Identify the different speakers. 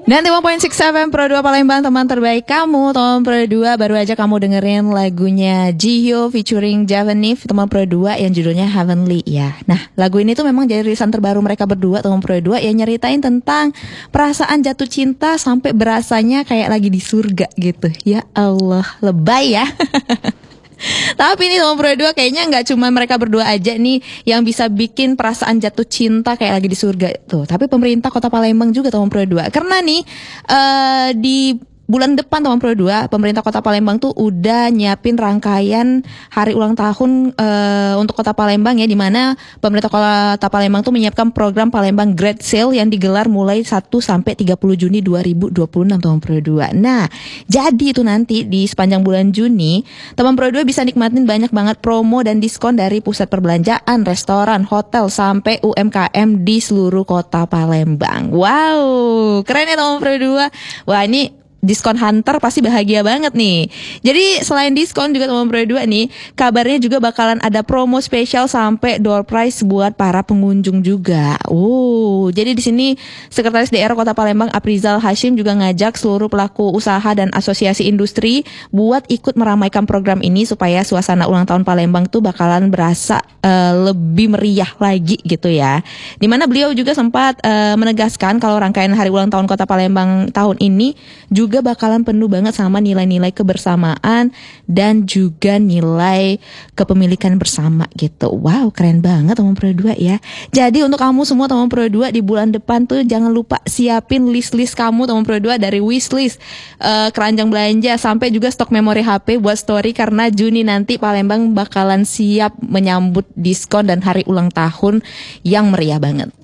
Speaker 1: Dan 5.6 FM Pro 2 Palembang, teman terbaik kamu. Teman Pro 2, baru aja kamu dengerin lagunya Jihyo featuring Javanese, teman Pro 2, yang judulnya Heavenly ya. Nah, lagu ini tuh memang jadi rilisan terbaru mereka berdua, teman Pro 2, yang nyeritain tentang perasaan jatuh cinta sampai berasanya kayak lagi di surga gitu. Ya Allah, lebay ya. Tapi ini teman Pro 2 kayaknya nggak cuma mereka berdua aja nih yang bisa bikin perasaan jatuh cinta kayak lagi di surga tuh. Tapi pemerintah Kota Palembang juga teman Pro 2. Karena nih di bulan depan teman Pro 2, pemerintah Kota Palembang tuh udah nyiapin rangkaian hari ulang tahun untuk Kota Palembang ya, di mana pemerintah Kota Palembang tuh menyiapkan program Palembang Great Sale yang digelar mulai 1 sampai 30 Juni 2026 teman Pro 2. Nah, jadi itu nanti di sepanjang bulan Juni, teman Pro 2 bisa nikmatin banyak banget promo dan diskon dari pusat perbelanjaan, restoran, hotel sampai UMKM di seluruh Kota Palembang. Wow, keren ya teman Pro 2. Wah, ini diskon hunter pasti bahagia banget nih. Jadi selain diskon juga teman Pro 2 nih, kabarnya juga bakalan ada promo spesial sampai door prize buat para pengunjung juga. Jadi di sini Sekretaris Daerah Kota Palembang Aprizal Hashim juga ngajak seluruh pelaku usaha dan asosiasi industri buat ikut meramaikan program ini supaya suasana ulang tahun Palembang tuh bakalan berasa lebih meriah lagi gitu ya. Dimana beliau juga sempat menegaskan kalau rangkaian hari ulang tahun Kota Palembang tahun ini juga bakalan penuh banget sama nilai-nilai kebersamaan dan juga nilai kepemilikan bersama gitu. Wow, keren banget teman Pro 2 ya. Jadi untuk kamu semua teman Pro 2 di bulan depan tuh jangan lupa siapin list-list kamu teman Pro 2, dari wishlist, keranjang belanja sampai juga stok memori HP buat story, karena Juni nanti Palembang bakalan siap menyambut diskon dan hari ulang tahun yang meriah banget.